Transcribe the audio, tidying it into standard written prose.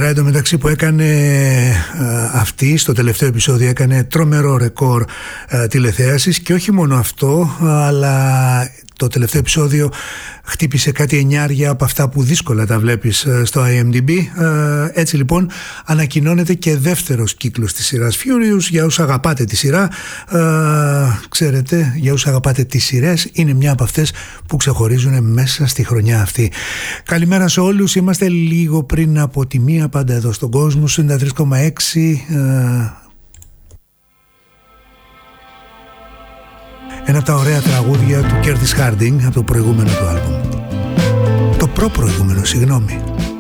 σειρά εντωμεταξύ που έκανε αυτή στο τελευταίο επεισόδιο, έκανε τρομερό ρεκόρ τηλεθέασης, και όχι μόνο αυτό, αλλά το τελευταίο επεισόδιο χτύπησε κάτι εννιάρια από αυτά που δύσκολα τα βλέπεις στο IMDb. Έτσι λοιπόν ανακοινώνεται και δεύτερος κύκλος της σειράς Furious. Για όσους αγαπάτε τη σειρά, ξέρετε, για όσους αγαπάτε τις σειρές, είναι μια από αυτές που ξεχωρίζουν μέσα στη χρονιά αυτή. Καλημέρα σε όλους. Είμαστε λίγο πριν από τη μία, πάντα εδώ στον κόσμο, 93,6. Ένα από τα ωραία τραγούδια του Curtis Harding από το προηγούμενο του άλμπουμ. Το προπροηγούμενο, συγγνώμη.